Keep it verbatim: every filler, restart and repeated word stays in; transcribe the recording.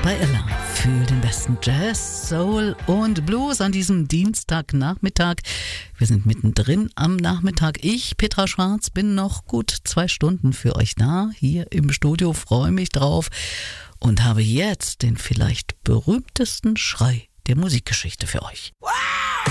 bei Ella für den besten Jazz, Soul und Blues an diesem Dienstagnachmittag. Wir sind mittendrin am Nachmittag. Ich, Petra Schwarz, bin noch gut zwei Stunden für euch da, hier im Studio, freue mich drauf und habe jetzt den vielleicht berühmtesten Schrei der Musikgeschichte für euch.